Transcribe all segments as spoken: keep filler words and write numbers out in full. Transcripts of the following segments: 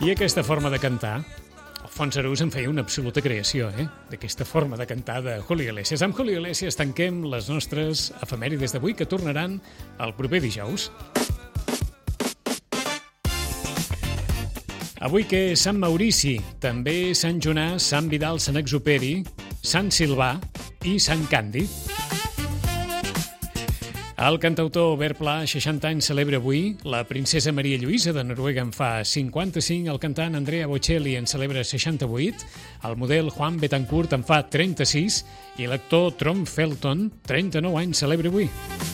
I aquesta forma de cantar, Alfons Arús en feia una absoluta creació, eh? D'aquesta forma de cantar de Julio Iglesias. Amb Julio Iglesias tanquem les nostres efemèrides d'avui, que tornaran el proper dijous. Avui que és Sant Maurici, també Sant Jonàs, Sant Vidal, Sant Exuperi, Sant Silvà i Sant Càndid. El cantautor Albert Pla, seixanta anys, celebra avui. La princesa Maria Lluïsa de Noruega en fa cinquanta-cinc. El cantant Andrea Bocelli en celebra seixanta-vuit. El model Juan Betancourt en fa trenta-sis. I l'actor Tom Felton, trenta-nou anys, celebra avui.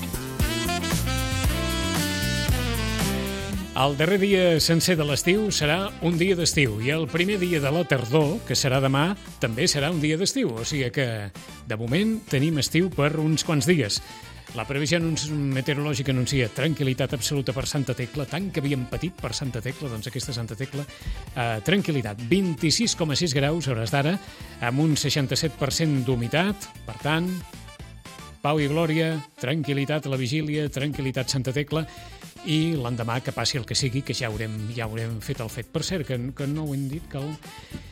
El darrer dia sencer de l'estiu serà un dia d'estiu i el primer dia de la tardor, que serà demà, també serà un dia d'estiu. O sigui que, de moment, tenim estiu per uns quants dies. La previsió meteorològica anuncia tranquil·litat absoluta per Santa Tecla, tant que havíem patit per Santa Tecla, doncs aquesta Santa Tecla, eh, tranquil·litat, vint-i-sis coma sis graus a hores d'ara, amb un seixanta-set per cent d'humitat, per tant, pau i glòria, tranquil·litat a la vigília, tranquil·litat Santa Tecla, i l'endemà que passi el que sigui, que ja haurem, ja haurem fet el fet. Per cert, que, que no ho hem dit, que el...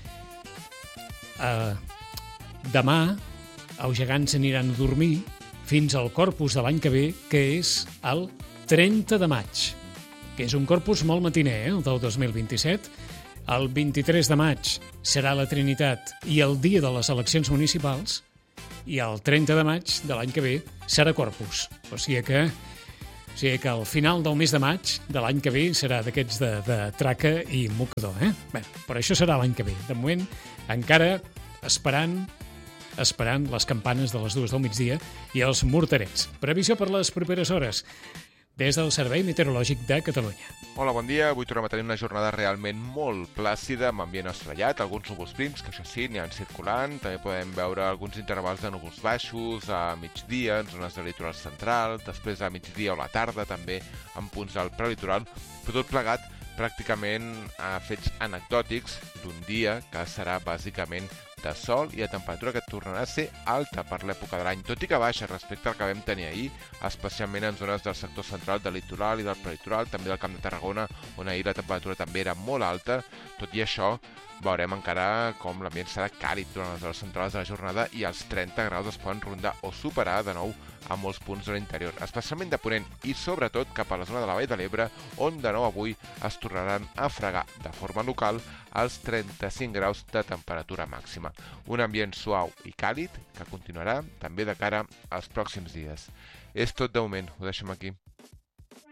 Uh, demà els gegants aniran a dormir fins al Corpus de l'any que ve, que és el trenta de maig, que és un Corpus molt matiner, eh, el del dos mil vint-i-set. El vint-i-tres de maig serà la Trinitat i el dia de les eleccions municipals, i el trenta de maig de l'any que ve serà Corpus. O sigui que, o sigui que al final del mes de maig de l'any que ve serà d'aquests de, de traca i mocador. Eh? Bé, però això serà l'any que ve. De moment, encara esperant esperant les campanes de les dues del migdia i els morterets. Previsió per les properes hores des del Servei Meteorològic de Catalunya. Hola, bon dia. Avui tornem a tenir una jornada realment molt plàcida, amb ambient assolellat, alguns núvols prims, que això sí, n'hi ha circulant. També podem veure alguns intervals de núvols baixos a migdia, en zones del litoral central, després a migdia o la tarda, també en punts del prelitoral, però tot plegat pràcticament a fets anecdòtics d'un dia que serà bàsicament de sol i a temperatura que tornarà a ser alta per l'època de l'any, tot i que baixa respecte al que vam tenir ahir, especialment en zones del sector central del litoral i del prelitoral, també del Camp de Tarragona, on ahir la temperatura també era molt alta. Tot i això, veurem encara com l'ambient serà càlid durant les hores centrals de la jornada i els trenta graus es poden rondar o superar de nou a molts punts de l'interior, especialment de Ponent i sobretot cap a la zona de la Vall de l'Ebre, on de nou avui es tornaran a fregar de forma local als trenta-cinc graus de temperatura màxima. Un ambient suau i càlid que continuarà també de cara als pròxims dies. És tot de moment, ho deixem aquí.